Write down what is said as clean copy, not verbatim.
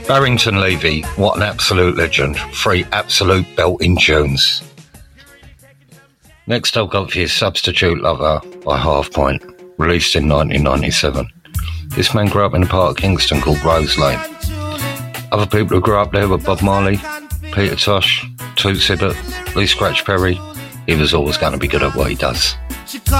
Barrington Levy, what an absolute legend. 3 absolute belting tunes. Next I've got for you Substitute Lover by Half Point, released in 1997. This man grew up in a part of Kingston called Rose Lane. Other people who grew up there were Bob Marley, Peter Tosh, Toots Hibbert, Lee Scratch Perry. He was always going to be good at what he does.